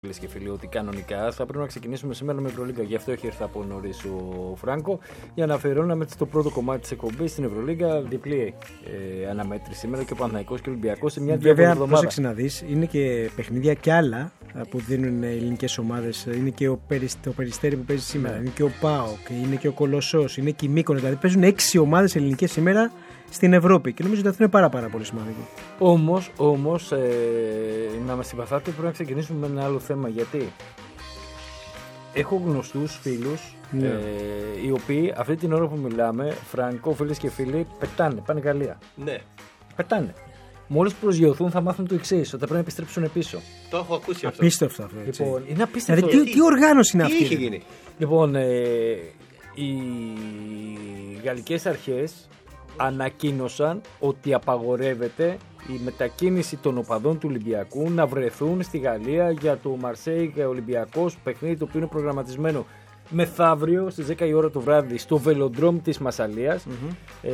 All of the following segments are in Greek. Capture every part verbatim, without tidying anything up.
Φίλες και φίλοι, ότι κανονικά θα πρέπει να ξεκινήσουμε σήμερα με Ευρωλίγκα. Γι' αυτό έχει έρθει από νωρίς ο Φράγκο για να αφιερώναμε στο πρώτο κομμάτι της εκπομπής στην Ευρωλίγκα. Διπλή ε, αναμέτρηση σήμερα και ο Παναθηναϊκός και ο Ολυμπιακός σε μια διάφορη εβδομάδα. Πρόσεξε να δεις, είναι και παιχνίδια κι άλλα που δίνουν ελληνικές ομάδες. Είναι και ο Περισ, το Περιστέρι που παίζει σήμερα, ναι. Είναι και ο ΠΑΟΚ, είναι και ο Κολοσσός, είναι και η Μύκονος. Δηλαδή παίζουν έξι ομάδες ελληνικές σήμερα στην Ευρώπη και νομίζω ότι αυτό είναι πάρα, πάρα πολύ σημαντικό. Όμως, όμως ε, να μας συμπαθάτε, πρέπει να ξεκινήσουμε με ένα άλλο θέμα. Γιατί έχω γνωστούς φίλους, ναι. ε, οι οποίοι αυτή την ώρα που μιλάμε, Φραγκό, φίλες και φίλοι, πετάνε, πάνε Γαλλία. Ναι. Πετάνε. Μόλις προσγειωθούν θα μάθουν το εξής, ότι θα πρέπει να επιστρέψουν πίσω. Το έχω ακούσει αυτό. Απίστευτο αυτό. Λοιπόν, είναι απίστευτο. Δηλαδή, τι, τι οργάνωση είναι τι αυτή. Τι έχει γίνει. Λοιπόν, ε, οι γαλλικές αρχές ανακοίνωσαν ότι απαγορεύεται η μετακίνηση των οπαδών του Ολυμπιακού να βρεθούν στη Γαλλία για το Μαρσέιγ Ολυμπιακός παιχνίδι, το οποίο είναι προγραμματισμένο μεθαύριο στις δέκα η ώρα το βράδυ στο Βελοντρόμ της Μασσαλίας. Mm-hmm. ε,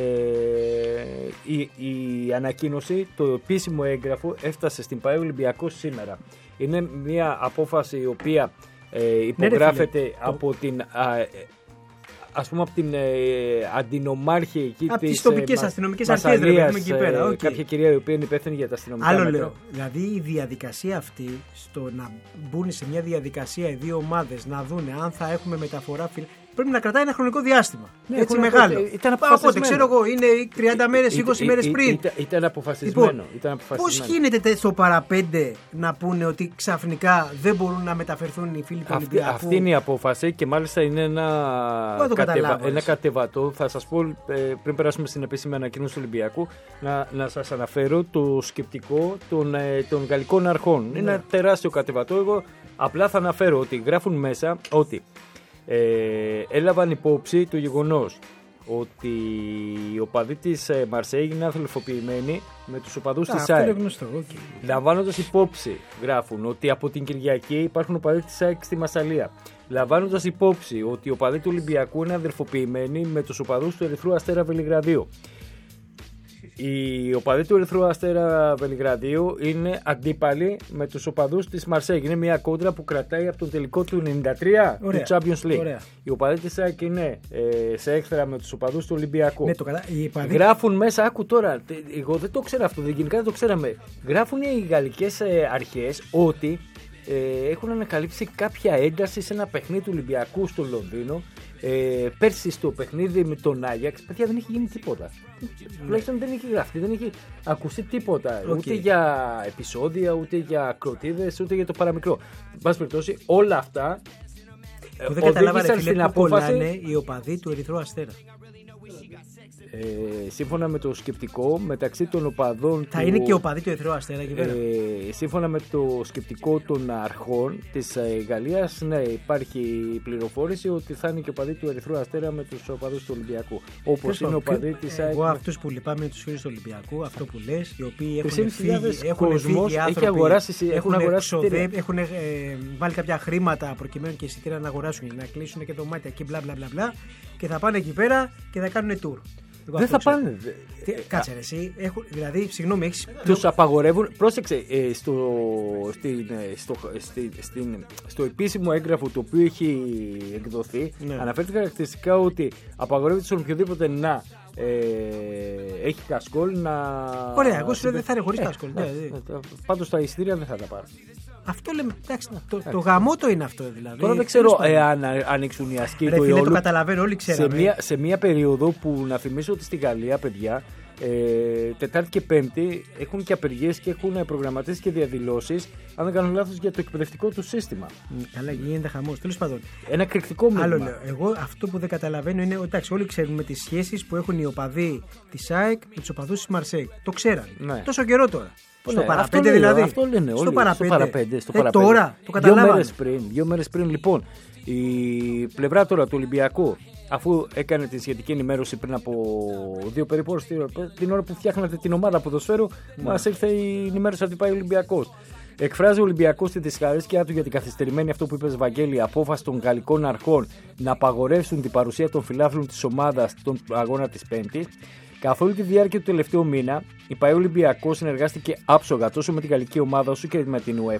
η, η ανακοίνωση, το επίσημο έγγραφο έφτασε στην ΠΑΕ Ολυμπιακός σήμερα. Είναι μια απόφαση η οποία ε, υπογράφεται ναι, από την α, ας πούμε από την ε, αντινομάρχη εκεί από της τις τοπικές ε, αστυνομικές αρχές εκεί πέρα. Ε, Okay. Κάποια κυρία η οποία είναι υπεύθυνη για τα αστυνομικά Άλλο μέτρα. λέω, δηλαδή η διαδικασία αυτή στο να μπουν σε μια διαδικασία οι δύο ομάδες να δουν αν θα έχουμε μεταφορά φιλ... πρέπει να κρατάει ένα χρονικό διάστημα. Ναι, έτσι μεγάλο. Ήταν αποφασισμένο. Οπότε ξέρω εγώ είναι τριάντα μέρες, είκοσι μέρες πριν. Ήταν, ήταν αποφασισμένο. Λοιπόν, ήταν αποφασισμένο. Πώς γίνεται στο παραπέντε να πούνε ότι ξαφνικά δεν μπορούν να μεταφερθούν οι φίλοι του αυτή, Ολυμπιακού. Αυτή είναι η απόφαση και μάλιστα είναι ένα, κατεβα, ένα κατεβατό. Θα σας πω πριν περάσουμε στην επίσημη ανακοίνωση του Ολυμπιακού να, να σας αναφέρω το σκεπτικό των, των γαλλικών αρχών. Ναι. Είναι ένα τεράστιο κατεβατό. Εγώ απλά θα αναφέρω ότι γράφουν μέσα ότι Ε, έλαβαν υπόψη το γεγονός ότι οι οπαδοί της ε, Μαρσέιγ είναι αθληφοποιημένοι με τους οπαδούς της ΑΕΚ. Okay. Λαμβάνοντας υπόψη, γράφουν ότι από την Κυριακή υπάρχουν οπαδοί της ΑΕΚ στη Μασσαλία. Λαμβάνοντας υπόψη ότι οι οπαδοί του Ολυμπιακού είναι αδερφοποιημένοι με τους οπαδούς του Ερυθρού Αστέρα Βελιγραδίου. Οι οπαδοί του Ερυθρού Αστέρα Βελιγραδίου είναι αντίπαλοι με τους οπαδούς της Μαρσέγ. Είναι μια κόντρα που κρατάει από τον τελικό του ενενήντα τρία ωραία, του Champions League. Ωραία. Οι οπαδοί της ΑΕΚ είναι ε, σε έχθρα με τους οπαδούς του Ολυμπιακού. Ναι, το καλά, οπαδοί... Γράφουν μέσα, άκου τώρα, εγώ δεν το ξέρω αυτό, γενικά δεν το ξέραμε. Γράφουν οι γαλλικές ε, αρχές ότι ε, έχουν ανακαλύψει κάποια ένταση σε ένα παιχνίδι του Ολυμπιακού στο Λονδίνο. Ε, πέρσι στο παιχνίδι με τον Άγιαξ, παιδιά, δεν έχει γίνει τίποτα. Τουλάχιστον δεν έχει γραφτεί, δεν έχει ακουστεί τίποτα. Okay. Ούτε για επεισόδια, ούτε για κροτίδες, ούτε για το παραμικρό. Εν πάση περιπτώσει, όλα αυτά δεν καταλάβανε στην απόφαση. Είναι οι οπαδοί του Ερυθρού Αστέρα. Ε, σύμφωνα με το σκεπτικό μεταξύ των οπαδών θα του, είναι και οπαδοί του Ερυθρού Αστέρα εκεί πέρα. Ε, σύμφωνα με το σκεπτικό των αρχών της ε, Γαλλίας, ναι, υπάρχει πληροφόρηση ότι θα είναι και οπαδοί του Ερυθρού Αστέρα με τους οπαδούς του Ολυμπιακού. Όπως είναι οπαδοί της ΑΕΚ. Εγώ αυτούς που λυπάμαι με τους φίλους του Ολυμπιακού, αυτό που λες, οι οποίοι έχουν φύγει, έχουν φύγει άνθρωποι, έχει αγοράσει, έχουν, έχουν, αγοράσει έχουν ε, βάλει κάποια χρήματα προκειμένου και εισιτήρια να αγοράσουν, να κλείσουν και δωμάτια εκεί μπλα μπλα μπλα μπλα και θα πάνε εκεί πέρα και θα κάνουν tour. Δεν θα πάνε. Τι, κάτσε ρε, εσύ. Έχουν, δηλαδή, συγγνώμη, έχεις... Τους απαγορεύουν. Πρόσεξε, ε, στο, στην, στο, στη, στην, στο επίσημο έγγραφο το οποίο έχει εκδοθεί, ναι, αναφέρεται χαρακτηριστικά ότι απαγορεύεται στον οποιοδήποτε να ε, έχει κασκόλ να. Ωραία, εγώ σου λέω δεν θα είναι χωρίς ε, κασκόλ. Ναι, ναι, ναι. Πάντως τα εισιτήρια δεν θα τα πάρουν. Αυτό λέμε, εντάξει, το, το γαμότο είναι αυτό δηλαδή. Τώρα δεν ξέρω εάν ανοίξουν οι ασκοί του Ιόλου. Το καταλαβαίνω, όλοι ξέραμε. Σε μια, σε μια περίοδο που να θυμίσω ότι στη Γαλλία, παιδιά, ε, Τετάρτη και Πέμπτη έχουν και απεργίες και έχουν προγραμματίσει και διαδηλώσεις, αν δεν κάνω λάθος, για το εκπαιδευτικό του σύστημα. Καλά, γίνεται χαμός. Τέλος πάντων. Ένα εκρηκτικό μήνυμα. Άλλο λέω. Εγώ αυτό που δεν καταλαβαίνω είναι ότι εντάξει, όλοι ξέρουμε τις σχέσεις που έχουν οι οπαδοί της ΑΕΚ με τους οπαδούς της Μαρσέιγ. Το ξέραν. Ναι. Τόσο καιρό τώρα. Στο ναι, παραπέντε αυτό δηλαδή. Αυτό λένε όλοι. Στο παραπέντε. Στο παραπέντε, στο ε, παραπέντε. Τώρα το καταλάβαμε. Δύο μέρες πριν, δύο μέρες πριν λοιπόν η πλευρά τώρα του Ολυμπιακού, αφού έκανε τη σχετική ενημέρωση πριν από δύο περίπου ώρες, την ώρα που φτιάχνατε την ομάδα ποδοσφαίρου, ναι, μας ήρθε η ενημέρωση ότι πάει ο Ολυμπιακός. Εκφράζει ο Ολυμπιακός τη δυσχαρέσκειά του για την καθυστερημένη, αυτό που είπε Βαγγέλη, απόφαση των γαλλικών αρχών να απαγορεύσουν την παρουσία των φιλάθλων της ομάδας στον αγώνα της Πέμπτης. Καθ' όλη τη διάρκεια του τελευταίου μήνα, η ΠΑΕ Ολυμπιακός συνεργάστηκε άψογα τόσο με την γαλλική ομάδα όσο και με την UEFA,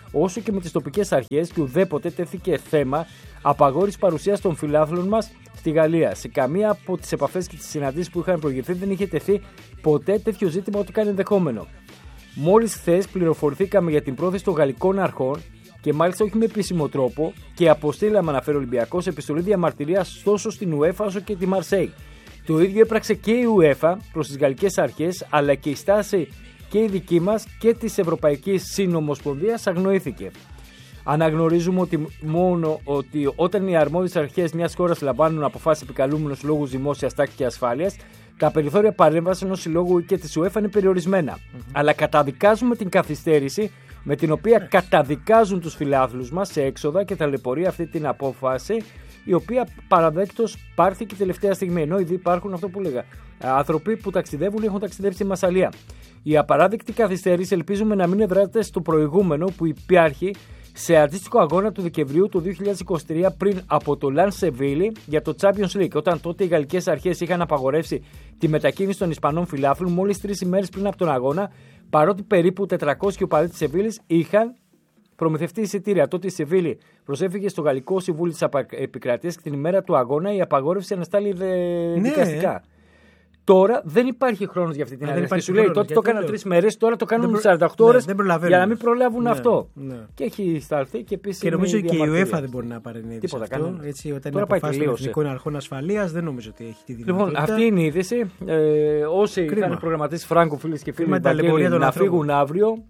όσο και με τις τοπικές αρχές και ουδέποτε τέθηκε θέμα απαγόρευση παρουσίας των φιλάθλων μας στη Γαλλία. Σε καμία από τις επαφές και τις συναντήσεις που είχαν προηγηθεί δεν είχε τεθεί ποτέ τέτοιο ζήτημα ό,τι κάνει ενδεχόμενο. Μόλις χθες πληροφορηθήκαμε για την πρόθεση των γαλλικών αρχών και μάλιστα όχι με επίσημο τρόπο και αποστήλαμε, αναφέρει ο Ολυμπιακός, επιστολή διαμαρτυρίας τόσο στην UEFA όσο και τη Μαρσέη. Το ίδιο έπραξε και η UEFA προς τις γαλλικές αρχές, αλλά και η στάση και η δική μας και της Ευρωπαϊκής Συνομοσπονδίας αγνοήθηκε. Αναγνωρίζουμε ότι μόνο ότι όταν οι αρμόδιες αρχές μιας χώρας λαμβάνουν αποφάσεις επικαλούμενους λόγους δημόσιας τάξης και ασφάλειας, τα περιθώρια παρέμβασης ενός συλλόγου και της UEFA είναι περιορισμένα. Mm-hmm. Αλλά καταδικάζουμε την καθυστέρηση με την οποία yeah. καταδικάζουν τους φιλάθλους μας σε έξοδα και ταλαιπωρία αυτή την απόφαση, η οποία παραδέκτως πάρθηκε τελευταία στιγμή. Ενώ ήδη υπάρχουν, αυτό που λέγα, άνθρωποι που ταξιδεύουν ή έχουν ταξιδέψει στη Μασσαλία. Η απαράδεκτη καθυστέρηση ελπίζουμε να μην εδράζεται στο προηγούμενο που υπάρχει σε αντίστοιχο αγώνα του Δεκεμβρίου του δύο χιλιάδες είκοσι τρία πριν από το Λαν Σεβίλη για το Champions League, όταν τότε οι γαλλικές αρχές είχαν απαγορεύσει τη μετακίνηση των Ισπανών φιλάθλων μόλις τρεις ημέρες πριν από τον αγώνα, παρότι περίπου τετρακόσιοι οπαδοί της Σεβίλης είχαν προμηθευτεί εισιτήρια. Τότε η Σεβίλη προσέφυγε στο Γαλλικό Συμβούλιο της Επικρατείας και την ημέρα του αγώνα η απαγόρευση αναστάλει δικαστικά. Ναι. Τώρα δεν υπάρχει χρόνος για αυτή την αλλαγή. Σου λέει τότε το έκαναν τρεις μέρες, τώρα το κάνουν προ... σαράντα οκτώ ώρες ναι, για να μην προλάβουν ναι, αυτό. Ναι. Και έχει σταλθεί και επίσης. Και νομίζω και η UEFA δεν μπορεί να παρενέβει σε αυτό. Έτσι, όταν τώρα είναι αποφάσεις των εθνικών αρχών ασφαλείας, δεν νομίζω ότι έχει τη δυνατότητα. Λοιπόν, αυτή είναι η είδηση. Ε, όσοι Κρίμα. είχαν προγραμματίσει Φράγκο, φίλες και φίλοι, να φύγουν αύριο.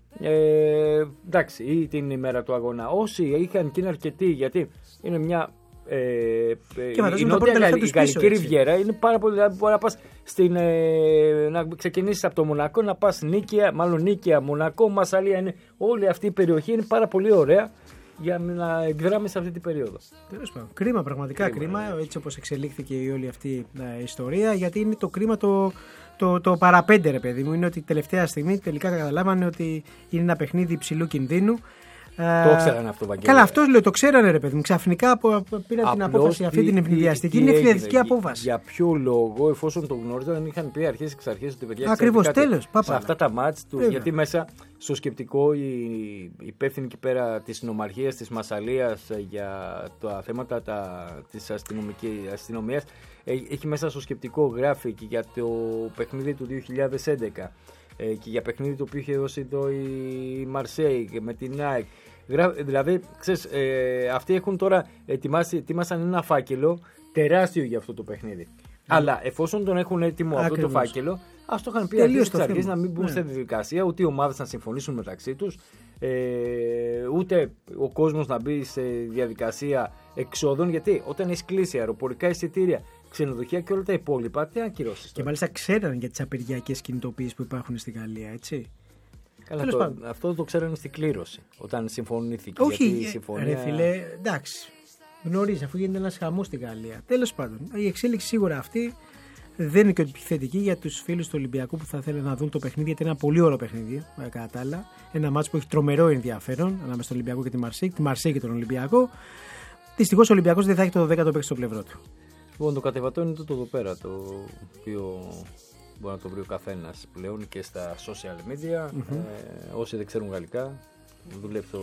Ε, εντάξει, ή την ημέρα του αγώνα. Όσοι είχαν και είναι αρκετοί, γιατί είναι μια. Ε, η νότια Γαλλική Ριβιέρα είναι πάρα πολύ. Δηλαδή, μπορεί να πας στην, ε, να ξεκινήσεις από το Μονακό, να πας Νίκαια, μάλλον Νίκαια, Μονακό, Μασσαλία. Είναι, όλη αυτή η περιοχή είναι πάρα πολύ ωραία για να εκδράμεις αυτή την περίοδο. Τέλος πάντων. Κρίμα, πραγματικά κρίμα, κρίμα έτσι όπως εξελίχθηκε η όλη αυτή η ε, ιστορία, γιατί είναι το κρίμα το. Το, το παραπέντε, ρε παιδί μου, είναι ότι τελευταία στιγμή τελικά καταλάβανε ότι είναι ένα παιχνίδι υψηλού κινδύνου. Το ξέρανε αυτό, Βαγγέλη. Καλά, αυτό λέω, το ξέρανε, ρε παιδί μου. Ξαφνικά πήραν την απόφαση αυτή την ευνηδιαστική. Είναι ευνηδιαστική απόφαση. Για ποιο λόγο, εφόσον το γνώριζαν, δεν είχαν πει αρχές εξ αρχές ότι παιδιά. Ακριβώς, τέλος. Σε αυτά τα μάτς του. Γιατί μέσα στο σκεπτικό η υπεύθυνη εκεί πέρα τη νομαρχίας της Μασσαλίας για τα θέματα της αστυνομίας έχει μέσα στο σκεπτικό γράφει και για το παιχνίδι του δύο χιλιάδες έντεκα και για παιχνίδι το οποίο είχε δώσει εδώ η Μαρσέη με την Nike. Δηλαδή, ξέρεις, ε, αυτοί έχουν τώρα ετοιμάσει, ετοίμασαν ένα φάκελο τεράστιο για αυτό το παιχνίδι. Mm. Αλλά εφόσον τον έχουν έτοιμο αυτό το φάκελο, ας το είχαν πει αρχές εξ αρχής να μην μπουν yeah. στη διαδικασία, ούτε οι ομάδες να συμφωνήσουν μεταξύ τους, ε, ούτε ο κόσμος να μπει σε διαδικασία εξόδων. Γιατί όταν έχει κλείσει αεροπορικά εισιτήρια, ξενοδοχεία και όλα τα υπόλοιπα, τι ακυρώσεις. Και μάλιστα ξέραν για τις απεργιακές κινητοποιήσεις που υπάρχουν στη Γαλλία, έτσι. Καλά, το, αυτό το ξέρανε στην κλήρωση, όταν συμφωνήθηκε. Όχι, γιατί η συμφωνία... ρε φίλε, εντάξει, γνωρίζει αφού γίνεται ένας χαμός στη Γαλλία. Τέλος πάντων, η εξέλιξη σίγουρα αυτή δεν είναι και επιθετική για τους φίλους του Ολυμπιακού που θα θέλουν να δουν το παιχνίδι, γιατί είναι ένα πολύ ωραίο παιχνίδι, κατά τα άλλα. Ένα μάτσο που έχει τρομερό ενδιαφέρον ανάμεσα στον Ολυμπιακό και τη Μαρσέη, τη Μαρσέη και τον Ολυμπιακό. Δυστυχώς ο Ολυμπιακός δεν θα έχει το δωδεκάτο παίκτη στο πλευρό του. Λοιπόν, το κατεβατό είναι το εδώ πέρα, το οποίο μπορεί να το βρει ο καθένας πλέον και στα social media. Mm-hmm. Ε, όσοι δεν ξέρουν γαλλικά, δουλεύει το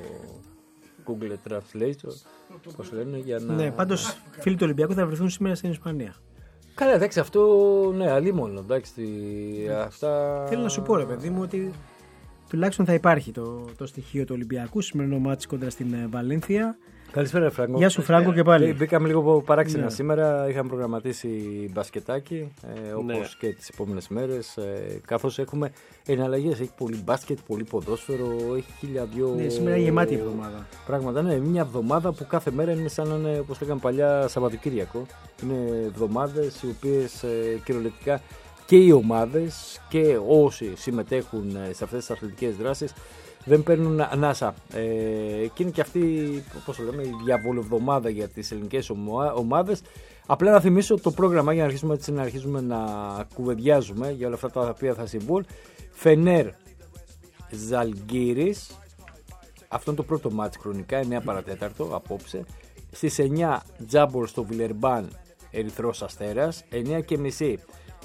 Google Translate, πώς λένε, για να... Ναι, πάντως φίλοι του Ολυμπιακού θα βρεθούν σήμερα στην Ισπανία. Καλά, εντάξει, αυτό, ναι, αλίμονο, εντάξει, αυτά... Θέλω να σου πω, ρε παιδί μου, ότι τουλάχιστον θα υπάρχει το, το στοιχείο του Ολυμπιακού, σημερινό μάτσι κόντρα στην Βαλένθια. Καλησπέρα, Φράγκο. Γεια σου, Φράγκο, και πάλι. Μπήκαμε λίγο παράξενα ναι. σήμερα. Είχαμε προγραμματίσει μπασκετάκι, ε, όπως ναι. και τις επόμενες μέρες. Ε, καθώς έχουμε εναλλαγές. Έχει πολύ μπάσκετ, πολύ ποδόσφαιρο. Έχει χίλια δυο. Ναι, σήμερα είναι γεμάτη εβδομάδα. Πράγματα, ναι. Μια εβδομάδα που κάθε μέρα είναι σαν να είναι, όπως λέγαμε παλιά, Σαββατοκύριακο. Είναι εβδομάδες οι οποίες ε, κυριολεκτικά και οι ομάδες και όσοι συμμετέχουν σε αυτές τις αθλητικές δράσεις δεν παίρνουν ανάσα. Ε, και είναι και αυτή, πώς το λέμε, η διαβολοβδομάδα για τις ελληνικές ομάδες. Απλά να θυμίσω το πρόγραμμα για να αρχίσουμε, έτσι, να αρχίσουμε να κουβεντιάζουμε για όλα αυτά τα οποία θα συμβούν. Φενέρ Ζαλγκύρης. Αυτό είναι το πρώτο μάτς χρονικά, εννιά παρατέταρτο απόψε. Στις εννιά Τζάμπορ στο Βιλερμπάν Ερυθρός Αστέρας. εννιά και μισή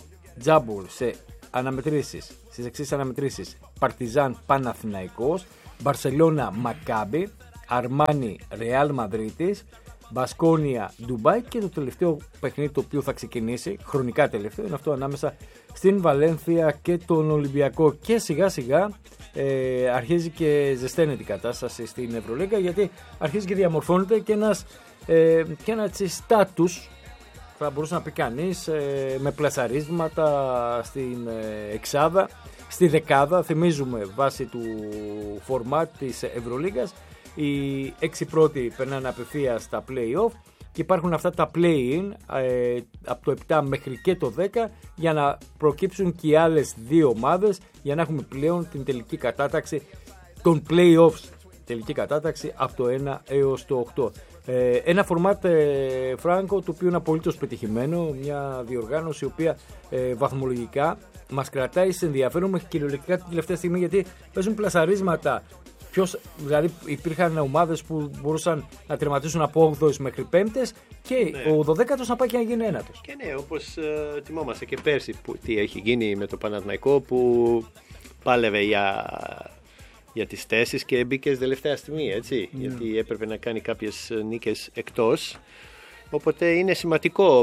Τζάμπορ σε αναμετρήσεις. Στις εξής αναμετρήσεις: Παρτιζάν Παναθηναϊκός. Μπαρσελόνα Μακάμπι, Αρμάνι Ρεάλ Μαδρίτης, Μπασκόνια Ντουμπάι και το τελευταίο παιχνίδι το οποίο θα ξεκινήσει, χρονικά τελευταίο, είναι αυτό ανάμεσα στην Βαλένθια και τον Ολυμπιακό. Και σιγά σιγά ε, αρχίζει και ζεσταίνεται η κατάσταση στην Ευρωλίγκα, γιατί αρχίζει και διαμορφώνεται και ένας, ε, και ένα στάτους, θα μπορούσε να πει κανείς, ε, με πλασαρίσματα στην ε, εξάδα, στη δεκάδα. Θυμίζουμε βάσει του φορμάτ της Ευρωλίγκας, οι έξι πρώτοι περνάνε απευθείας στα play-off και υπάρχουν αυτά τα play-in ε, από το επτά μέχρι και το δέκα, για να προκύψουν και οι άλλες δύο ομάδες, για να έχουμε πλέον την τελική κατάταξη των play-offs, τελική κατάταξη από το ένα έως το οκτώ. Ε, ένα φορμάτ, ε, Φράγκο, το οποίο είναι απολύτως πετυχημένο, μια διοργάνωση η οποία ε, βαθμολογικά μας κρατάει σε ενδιαφέρον μέχρι κυριολεκτικά την τελευταία στιγμή, γιατί παίζουν πλασαρίσματα. Ποιος, δηλαδή υπήρχαν ομάδες που μπορούσαν να τερματίσουν από όγδοες μέχρι πέμπτες και ναι, ο δωδέκατος να πάει και να γίνει ένατος. Και ναι, όπως ε, θυμόμαστε και πέρσι που, τι έχει γίνει με το Παναθηναϊκό, που πάλευε για, για τις θέσεις και μπήκε τελευταία στιγμή, έτσι, ναι, γιατί έπρεπε να κάνει κάποιες νίκες εκτός. Οπότε είναι σημαντικό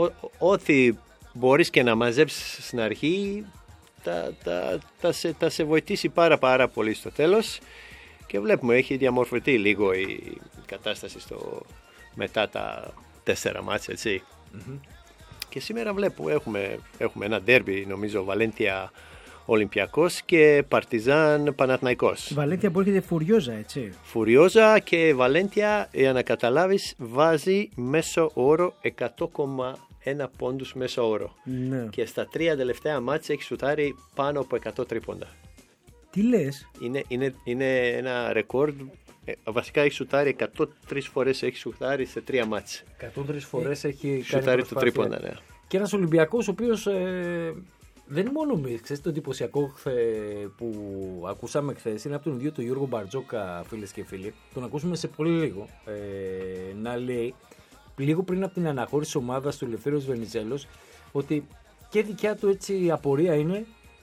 ό,τι μπορείς και να μαζέψεις στην αρχή, θα, θα, θα, σε, θα σε βοηθήσει πάρα πάρα πολύ στο τέλος. Και βλέπουμε, έχει διαμορφωθεί λίγο η κατάσταση στο, μετά τα τέσσερα μάτς, έτσι. Mm-hmm. Και σήμερα βλέπουμε, έχουμε, έχουμε ένα ντέρμπι, νομίζω, Βαλένθια Ολυμπιακός και Παρτιζάν Παναθηναϊκός. Βαλένθια που έρχεται φουριόζα, έτσι. Φουριόζα, και Βαλένθια, για να καταλάβεις, βάζει μέσο όρο εκατό κόμμα ένα πόντους μέσο όρο. Ναι. Και στα τρία τελευταία μάτς έχει σουτάρει πάνω από εκατό τρίποντα. Τι λες? Είναι, είναι, είναι ένα ρεκόρ. Ε, βασικά έχει σουτάρει εκατό τρεις φορές, έχει σουτάρει σε τρία μάτς. εκατό τρεις φορές ε, έχει σουτάρει το τρίποντα, ναι. Και ένας Ολυμπιακός ο οποίος ε, δεν είναι μόνο μη. Ξέρετε, το εντυπωσιακό που ακούσαμε χθες είναι από τον ίδιο τον Γιώργο Μπαρτζόκα, φίλες και φίλοι. Τον ακούσουμε σε πολύ λίγο ε, να λέει, λίγο πριν από την αναχώρηση της ομάδας του Ελευθέριος Βενιζέλος, ότι και δικιά του έτσι απορία είναι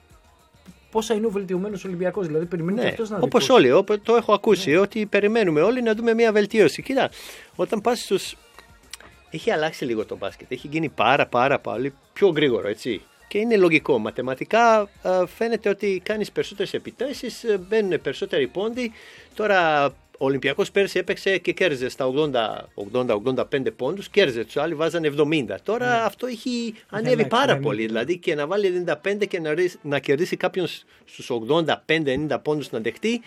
πόσα είναι ο βελτιωμένος Ολυμπιακός. Δηλαδή, περιμένει, ναι, και αυτός να δει. Όπως όλοι, όπως το έχω ακούσει, ναι, ότι περιμένουμε όλοι να δούμε μια βελτίωση. Κοίτα, όταν πας στους. Έχει αλλάξει λίγο το μπάσκετ. Έχει γίνει πάρα πάρα πολύ πιο γρήγορο, έτσι. Και είναι λογικό. Ματαιματικά φαίνεται ότι κάνεις περισσότερες επιτέσεις, μπαίνουν περισσότεροι πόντοι. Τώρα ο Ολυμπιακός πέρσι έπαιξε και κέρδιζε στα ογδόντα ογδόντα πέντε πόντους, κέρδιζε, τους άλλοι βάζανε εβδομήντα. Τώρα mm. αυτό έχει ανέβει yeah, πάρα yeah, πολύ. Yeah. Δηλαδή και να βάλει ενενήντα πέντε και να, να κερδίσει κάποιον στους ογδόντα πέντε ενενήντα πόντους να δεχτεί,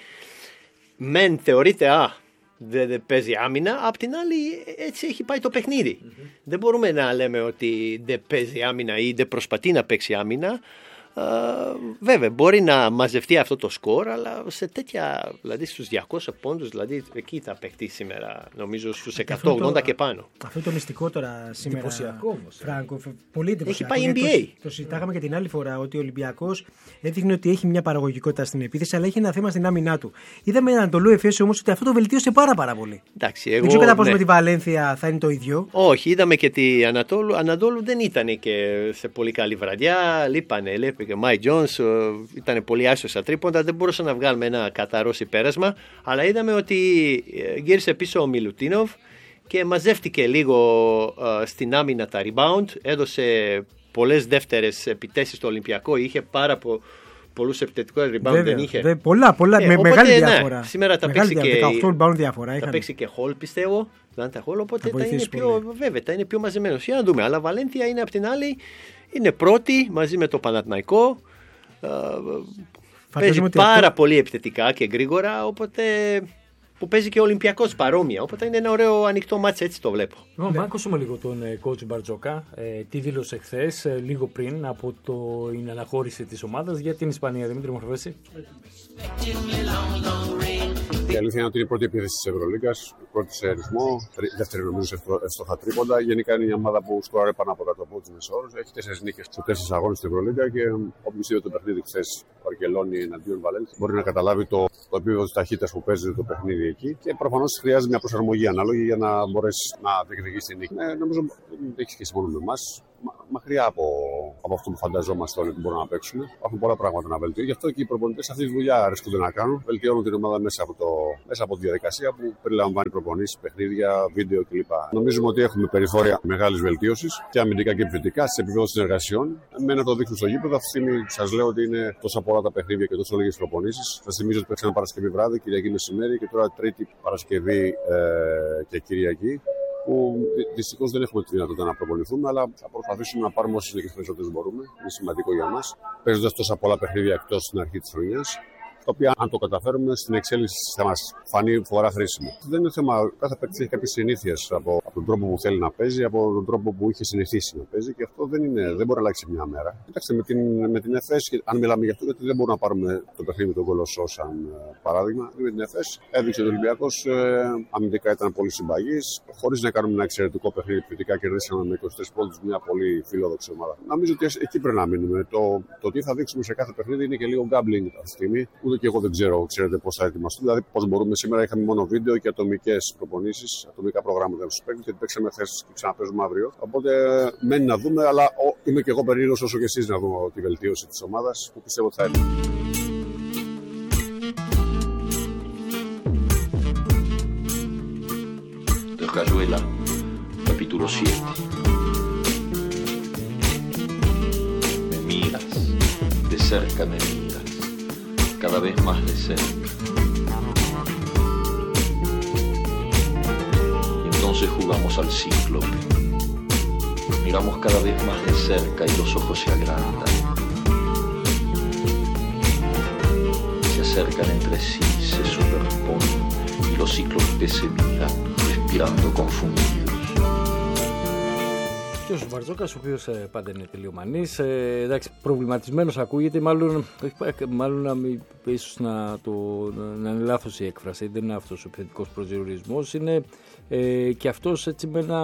μεν θεωρείται α, δεν δε παίζει άμυνα, απ' την άλλη έτσι έχει πάει το παιχνίδι. Mm-hmm. Δεν μπορούμε να λέμε ότι δεν παίζει άμυνα ή δεν προσπαθεί να παίξει άμυνα. Uh, βέβαια, μπορεί να μαζευτεί αυτό το σκορ, αλλά σε τέτοια, δηλαδή στους διακόσιους πόντους, δηλαδή εκεί θα παιχτεί σήμερα, νομίζω στους εκατόν ογδόντα το, και πάνω. Αυτό το μυστικό τώρα σήμερα. Εντυπωσιακό όμως. Φράγκο, πολύ εντυπωσιακό. Έχει πάει N B A. Το, το συζητάγαμε και την άλλη φορά ότι ο Ολυμπιακός έδειχνε ότι έχει μια παραγωγικότητα στην επίθεση, αλλά έχει ένα θέμα στην άμυνά του. Είδαμε έναν Ανατολού Εφέσιο όμως ότι αυτό το βελτίωσε πάρα, πάρα πολύ. Εντάξει, εγώ, δεν ξέρω κατά πόσο ναι. με τη Βαλένθια θα είναι το ίδιο. Όχι, είδαμε και τη Ανατόλου. Ανατόλου δεν ήταν και σε πολύ καλή βραδιά. Λείπανε, λείπε και Μάι Τζόνς, ήταν πολύ άσχημο στα τρίποντα. Δεν μπορούσαν να βγάλουμε ένα καθαρό συμπέρασμα. Αλλά είδαμε ότι γύρισε πίσω ο Μιλουτίνοφ και μαζεύτηκε λίγο uh, στην άμυνα τα rebound. Έδωσε πολλές δεύτερες επιτέσεις στο Ολυμπιακό. Είχε πάρα πο, πολλούς επιθετικούς rebound. Βέβαια, δεν είχε. Δε, πολλά, πολλά. Ε, με οπότε, μεγάλη διαφορά. Ναι, σήμερα θα παίξει και. δεκαοκτώ rebound διαφορά. Θα παίξει και Hall, πιστεύω. Δάντα Hall, οπότε θα είναι πιο, βέβαια, θα είναι πιο μαζεμένος. Για να δούμε. Αλλά Βαλένθια είναι απ' την άλλη. Είναι πρώτη μαζί με το Παναθηναϊκό. Uh, παίζει πάρα αυτό... πολύ επιθετικά και γρήγορα, οπότε που παίζει και ο Ολυμπιακός παρόμοια, οπότε είναι ένα ωραίο ανοιχτό μάτς, έτσι το βλέπω. No, ναι. Άκουσαμε λίγο τον coach Μπαρτζόκα, ε, τι δήλωσε χθες, ε, λίγο πριν από το, την αναχώρηση της ομάδας για την Ισπανία. Δημήτρη Μορφέση. Η αλήθεια είναι ότι είναι η πρώτη επίθεση της Ευρωλίγκας, πρώτη σε αριθμό, δεύτερη νομίζω σε εύστοχα τρίποντα. Γενικά είναι μια ομάδα που σκοράρει πάνω από εκατό πόντους μεσόωρους. Έχει τέσσερις νίκες σε τέσσερις αγώνες στην Ευρωλίγκα και όποιος είδε το παιχνίδι χθες Βαρκελόνη εναντίον Βαλένθια μπορεί να καταλάβει το, το επίπεδο της ταχύτητας που παίζει το παιχνίδι εκεί. Και προφανώς χρειάζεται μια προσαρμογή ανάλογη για να μπορέσει να διεκδικήσει την νίκη. Ε, νομίζω δεν έχει σχέση μόνο με εμάς. Μακριά από, από αυτό που φανταζόμαστε όλοι που μπορούν να παίξουν. Υπάρχουν πολλά πράγματα να βελτιώσουν. Γι' αυτό και οι προπονητές αυτή τη δουλειά αρέσκονται να κάνουν. Βελτιώνουν την ομάδα μέσα από, το, μέσα από τη διαδικασία που περιλαμβάνει προπονήσεις, παιχνίδια, βίντεο κλπ. Νομίζουμε ότι έχουμε περιθώρια μεγάλης βελτίωσης και αμυντικά και επιθετικά σε επίπεδο συνεργασιών. Με να το δείχνουν στο γήπεδο. Αυτή τη στιγμή σας λέω ότι είναι τόσα πολλά τα παιχνίδια και τόσο λίγες προπονήσεις. Σας θυμίζω ότι παίξαμε Παρασκευή βράδυ, Κυριακή μεσημέρι και τώρα Τρίτη Παρασκευή ε, και Κυριακή. Που δυστυχώς δεν έχουμε τη δυνατότητα να προπονηθούμε, αλλά θα προσπαθήσουμε να πάρουμε όσες νίκες περισσότερες μπορούμε. Είναι σημαντικό για μας. Παίζοντας τόσα πολλά παιχνίδια εκτός στην αρχή της χρονιάς, τα οποία, αν το καταφέρουμε, στην εξέλιξη θα μας φανεί φοβερά χρήσιμο. Δεν είναι θέμα. Κάθε παίκτη έχει κάποιες συνήθειες από, από τον τρόπο που θέλει να παίζει, από τον τρόπο που είχε συνηθίσει να παίζει και αυτό δεν, είναι, δεν μπορεί να αλλάξει μια μέρα. Κοιτάξτε, με την, με την ΕΦΕΣ, αν μιλάμε για αυτό, γιατί δεν μπορούμε να πάρουμε το παιχνίδι με τον Κολοσσό σαν παράδειγμα. Με την ΕΦΕΣ έδειξε ότι ο Ολυμπιακός ε, αμυντικά ήταν πολύ συμπαγής, χωρίς να κάνουμε ένα εξαιρετικό παιχνίδι. Ποιοτικά κερδίσαμε με είκοσι τρεις πόντους μια πολύ φιλόδοξη ομάδα. Νομίζω ότι εκεί πρέπει να μείνουμε. Το, το τι θα δείξουμε σε κάθε παιχνίδι είναι και λίγο gambling αυτή τη στιγμή. Ούτε και εγώ δεν ξέρω, ξέρετε πώς θα ετοιμαστούν. Δηλαδή, πώς μπορούμε. Σήμερα είχαμε μόνο βίντεο και ατομικές προπονήσεις, ατομικά προγράμματα στους παίκτες, γιατί παίξαμε χθες και ξαναπέζουμε αύριο. Οπότε μένει να δούμε, αλλά ο, είμαι και εγώ περίεργος όσο και εσείς να δούμε τη βελτίωση της ομάδας που πιστεύω ότι θα είναι. Rayuela, capítulo siete. Me miras, de cerca me miras, cada vez más de cerca. Y entonces jugamos al cíclope. Miramos cada vez más de cerca y los ojos se agrandan. Se acercan entre sí, se superponen y los cíclopes se miran, respirando confundidos. Και ο Βαρτζόκας, ο οποίος ε, πάντα είναι τελειομανής, ε, εντάξει, προβληματισμένος ακούγεται, μάλλον, μάλλον να μην, ίσως να, το, να είναι λάθος η έκφραση, δεν είναι αυτός ο επιθετικός προσδιορισμός, είναι ε, και αυτός έτσι με ένα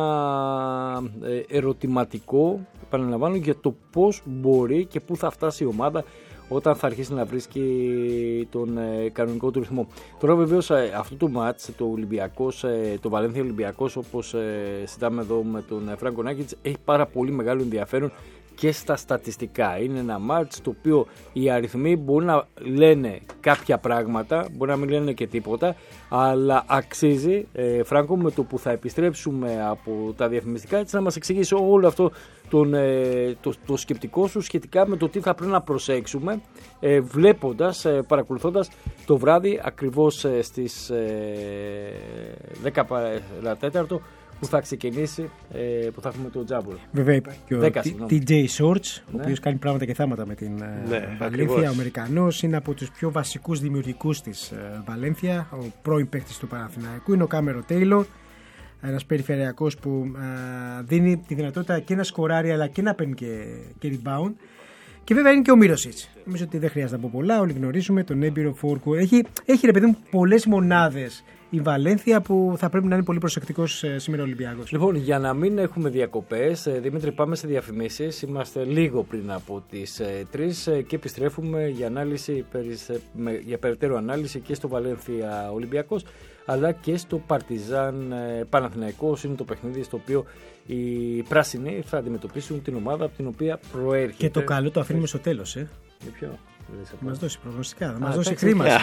ε, ερωτηματικό, επαναλαμβάνω, για το πώς μπορεί και πού θα φτάσει η ομάδα όταν θα αρχίσει να βρίσκει τον ε, κανονικό του ρυθμό. Τώρα βεβαίως ε, αυτό το μάτς, το Ολυμπιακός, ε, το Βαλένθια Ολυμπιακός, όπως ε, συζητάμε εδώ με τον ε, Φράνκο Νάκητς, έχει πάρα πολύ μεγάλο ενδιαφέρον και στα στατιστικά. Είναι ένα μάτς το οποίο οι αριθμοί μπορεί να λένε κάποια πράγματα, μπορεί να μην λένε και τίποτα, αλλά αξίζει, ε, Φράνκο, με το που θα επιστρέψουμε από τα διαφημιστικά, έτσι να μας εξηγήσει όλο αυτό τον, ε, το, το σκεπτικό σου σχετικά με το τι θα πρέπει να προσέξουμε, ε, βλέποντας, ε, παρακολουθώντας το βράδυ ακριβώς ε, στις ε, δέκα παρά τέταρτο που θα ξεκινήσει, ε, που θα έχουμε το Τζάμπολ. Βέβαια υπάρχει και ο τι τζέι Shorts, ο οποίος κάνει πράγματα και θάματα με την ναι, Βαλένθια. Ο Αμερικανός είναι από τους πιο βασικούς δημιουργικούς της Βαλένθια, ο πρώην παίκτης του Παναθηναϊκού, είναι ο Κάμερο Τέιλορ, ένας περιφερειακός που α, δίνει τη δυνατότητα και να σκοράρει αλλά και να παίρνει και, και rebound. Και βέβαια είναι και ο Μίροσιτς. Νομίζω ότι δεν χρειάζεται να πω πολλά, όλοι γνωρίζουμε τον έμπειρο φόρκο. Έχει, έχει ρε παιδί μου πολλές μονάδες η Βαλένθια που θα πρέπει να είναι πολύ προσεκτικός σήμερα ο Ολυμπιακός. Λοιπόν, για να μην έχουμε διακοπές, Δημήτρη, πάμε σε διαφημίσεις. Είμαστε λίγο πριν από τις τρεις και επιστρέφουμε για, ανάλυση, για περαιτέρω ανάλυση και στο Βαλένθια Ολυμπιακός, αλλά και στο Παρτιζάν Παναθηναϊκός. Είναι το παιχνίδι στο οποίο οι πράσινοι θα αντιμετωπίσουν την ομάδα από την οποία προέρχεται. Και το καλό το αφήνουμε στο τέλος, ε. Για ποιο? Θα μας δώσει προγνωστικά, θα μας δώσει χρήματα.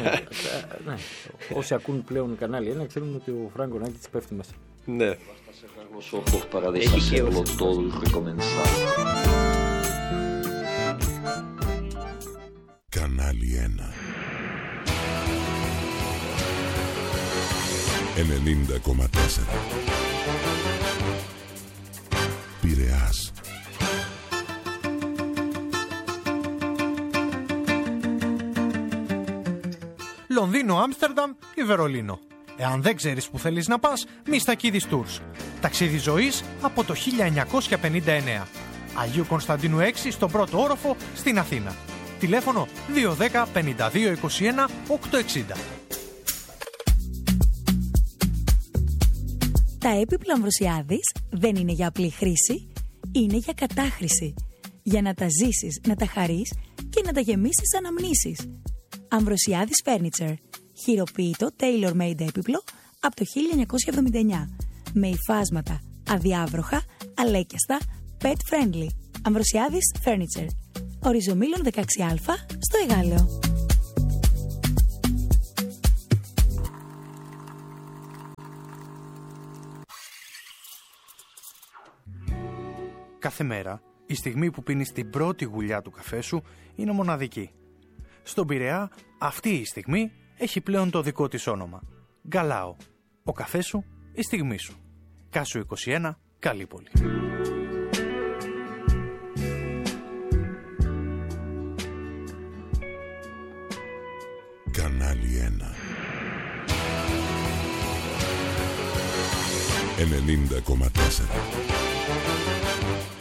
Όσοι ακούν πλέον κανάλι ένα, ξέρουν ότι ο Φράνκο Νάκητς πέφτει μέσα. Ναι. Κανάλι ένα ενενήντα κόμμα τέσσερα Πειραιάς. Λονδίνο, Άμστερνταμ ή Βερολίνο. Εάν δεν ξέρεις που θέλεις να πας, Μιστακίδης Tours. Ταξίδι ζωής από το χίλια εννιακόσια πενήντα εννέα. Αγίου Κωνσταντίνου έξι στον πρώτο όροφο στην Αθήνα. Τηλέφωνο δύο ένα μηδέν πέντε δύο είκοσι ένα οκτακόσια εξήντα. Τα έπιπλα Αμβροσιάδης δεν είναι για απλή χρήση, είναι για κατάχρηση. Για να τα ζήσεις, να τα χαρείς και να τα γεμίσεις αναμνήσεις. Αμβροσιάδης Furniture. Χειροποίητο tailor-made έπιπλο από το χίλια εννιακόσια εβδομήντα εννέα. Με υφάσματα, αδιάβροχα, αλέκιαστα, pet friendly. Αμβροσιάδης Furniture. Οριζομήλων δεκαέξι α στο Εγάλεο. Κάθε μέρα, η στιγμή που πίνεις την πρώτη γουλιά του καφέ σου είναι μοναδική. Στον Πειραιά, αυτή η στιγμή έχει πλέον το δικό της όνομα. Γκαλάο. Ο καφές σου, η στιγμή σου. Κάσου είκοσι ένα, Καλύπολη. Κανάλι ένα. ενενήντα κόμμα τέσσερα.